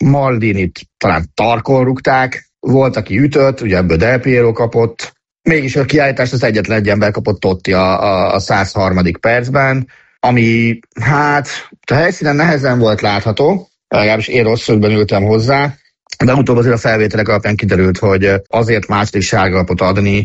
Maldinit talán tarkon rúgták, volt, aki ütött, ugye ebből Del Piero kapott, mégis a kiállítást az egyetlen egy ember kapott Totti a 103. percben, ami hát a helyszínen nehezen volt látható, legalábbis én rossz szögben ültem hozzá, de utóbb azért a felvételek alapján kiderült, hogy azért második sárgalapot adni,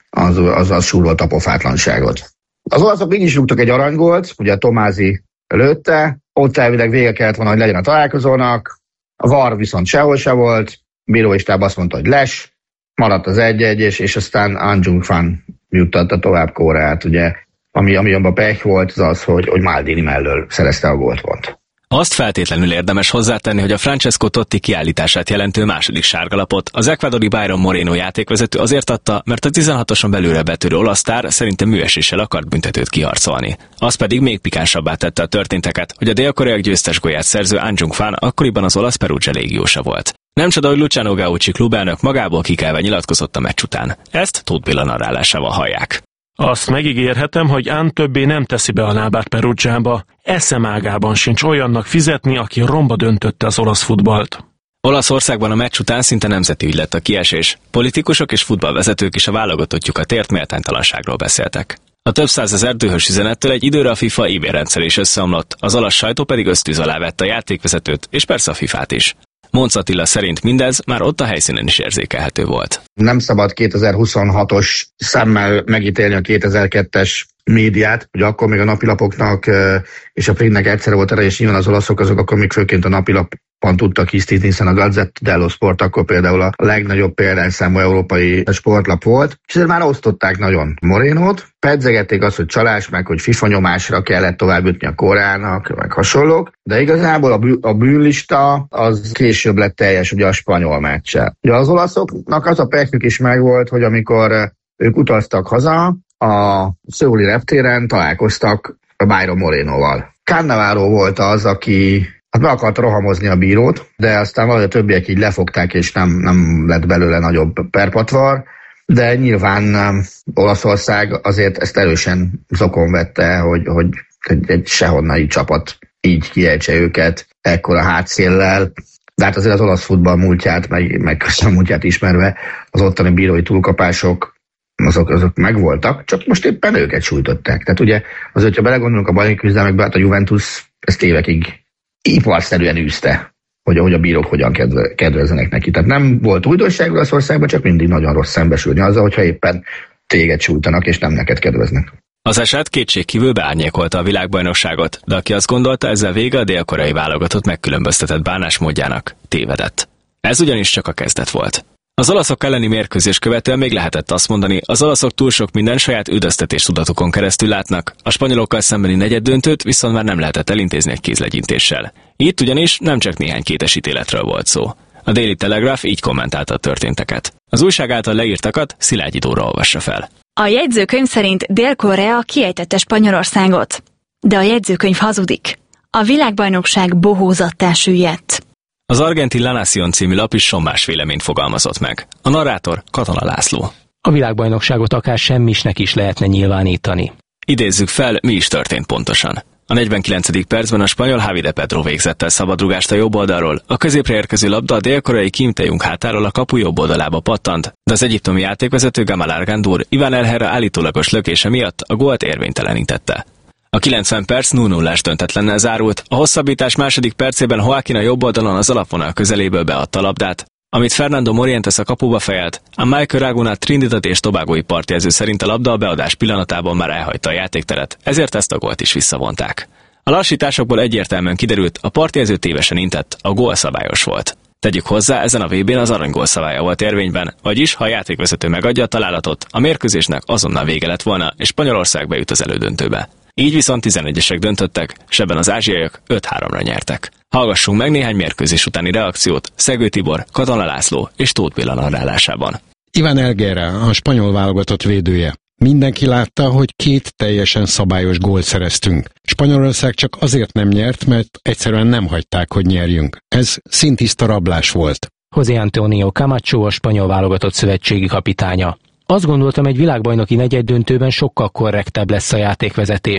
az súrolta a pofátlanságot. Az olaszok így is rúgtak egy aranygolt, ugye a Tomási lőtte, ott elvileg vége kellett volna, hogy legyen a találkozónak, a VAR viszont sehol se volt, bíróistáb azt mondta, hogy maradt az 1-1, és aztán An Jung-fan juttatta tovább Koreát, ugye, ami abban pech volt, az, hogy Maldini mellől szerezte a gólpont. Azt feltétlenül érdemes hozzátenni, hogy a Francesco Totti kiállítását jelentő második sárgalapot az ekvádori Byron Moreno játékvezető azért adta, mert a 16-oson belőle betörő olasz sztár szerintem műeséssel akart büntetőt kiharcolni. Az pedig még pikánsabbá tette a történteket, hogy a dél-koreaiak győztes gólját szerző An Jung-fan akkoriban az olasz Perugia légiósa volt. Nem csoda, hogy Luciano Gaucci klubelnök magából kikelve nyilatkozott a meccs után. Ezt Tóth Béla narrálásával hallják. Azt megígérhetem, hogy An többé nem teszi be a lábát Perugiába. Eszemágában sincs olyannak fizetni, aki romba döntötte az olasz futballt. Olaszországban a meccs után szinte nemzeti ügy lett a kiesés. Politikusok és futballvezetők is a válogatottjukat ért méltánytalanságról beszéltek. A több százezer dühös üzenettől egy időre a FIFA e-mail rendszer is összeomlott, az olasz sajtó pedig ösztűz alá vette a játékvezetőt, és persze a FIFA-t is. Monc Attila szerint mindez már ott a helyszínen is érzékelhető volt. Nem szabad 2026-os szemmel megítélni a 2002-es médiát, hogy akkor még a napilapoknak és a printnek egyszerre volt erre, és nyilván az olaszok azok akkor még főként a napilapon tudtak hisztítni, hiszen a Gazzetta dello Sport akkor például a legnagyobb példányszámú európai sportlap volt, és ezért már osztották nagyon Morénót, pedzegették azt, hogy csalás, meg hogy FIFA nyomásra kellett tovább jutni a Koreának, meg hasonlók, de igazából a bűnlista az később lett teljes ugye a spanyol meccsel. Ugye az olaszoknak az a pekjük is megvolt, hogy amikor ők utaztak haza, a szöuli reptéren találkoztak a Byron Morenoval. Cannavaro volt az, aki be akart rohamozni a bírót, de aztán valahogy a többiek így lefogták, és nem lett belőle nagyobb perpatvar, de nyilván Olaszország azért ezt erősen zokon vette, hogy egy sehonnai csapat így kiejtse őket ekkora hátszéllel. De hát azért az olasz futball múltját, meg köszönöm múltját ismerve, az ottani bírói túlkapások azok megvoltak, csak most éppen őket sújtották. Tehát ugye azért, hogyha belegondolunk a bajnoki küzdelmekbe, hát a Juventus ezt évekig iparszerűen űzte, hogy a bírók hogyan kedvezzenek neki. Tehát nem volt újdonság Olaszországban, csak mindig nagyon rossz szembesülni azzal, hogyha éppen téged sújtanak, és nem neked kedveznek. Az eset kétségkívül beárnyékolta a világbajnokságot, de aki azt gondolta, ezzel vége a dél-koreai válogatott megkülönböztetett bánásmódjának, tévedett. Ez ugyanis csak a kezdet volt. Az olaszok elleni mérkőzés követően még lehetett azt mondani, az olaszok túl sok minden saját üldöztetés tudatokon keresztül látnak, a spanyolokkal szembeni negyeddöntőt viszont már nem lehetett elintézni egy kézlegyintéssel. Itt ugyanis nem csak néhány kétes ítéletről volt szó. A Daily Telegraph így kommentálta a történteket. Az újság által leírtakat Szilágyi Dóra olvassa fel. A jegyzőkönyv szerint Dél-Korea kiejtette Spanyolországot. De a jegyzőkönyv hazudik. A világbajnokság bohózattá süllyedt. Az argentin La Nación című lap is sommás véleményt fogalmazott meg. A narrátor Katona László. A világbajnokságot akár semmisnek is lehetne nyilvánítani. Idézzük fel, mi is történt pontosan. A 49. percben a spanyol Javi de Pedro végzett el szabadrugást a jobb oldalról, a középre érkező labda a dél-koreai Kim Tae-jung hátáról a kapu jobb oldalába pattant, de az egyiptomi játékvezető Gamal Argandour Iván El Herrera állítólagos lökése miatt a gólt érvénytelenítette. A 90 perc 0-0-ás döntetlennel zárult, a hosszabbítás második percében Joaquin a jobb oldalon az alapvonal közeléből beadta a labdát, amit Fernando Morientes a kapuba fejelt, a Michael Raguna Trinidad és Tobagói partjelző szerint a labda a beadás pillanatában már elhagyta a játékteret, ezért ezt a gólt is visszavonták. A lassításokból egyértelműen kiderült, a partjelző tévesen intett, a gól szabályos volt. Tegyük hozzá, ezen a VB-n az aranygól szabálya volt érvényben, vagyis ha a játékvezető megadja a találatot, a mérkőzésnek azonnal vége lett volna, és Spanyolország bejut az elődöntőbe. Így viszont 11-esek döntöttek, és ebben az ázsiaiak 5-3-ra nyertek. Hallgassunk meg néhány mérkőzés utáni reakciót Szegő Tibor, Katona László és Tóth Béla narrálásában. Iván El Herrera, a spanyol válogatott védője. Mindenki látta, hogy 2 teljesen szabályos gólt szereztünk. Spanyolország csak azért nem nyert, mert egyszerűen nem hagyták, hogy nyerjünk. Ez szintiszta rablás volt. José Antonio Camacho, a spanyol válogatott szövetségi kapitánya. Azt gondoltam, egy világbajnoki negyeddöntőben sokkal korrektebb lesz a játékvezetés.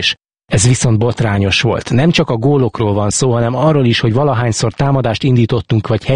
Ez viszont botrányos volt. Nem csak a gólokról van szó, hanem arról is, hogy valahányszor támadást indítottunk, vagy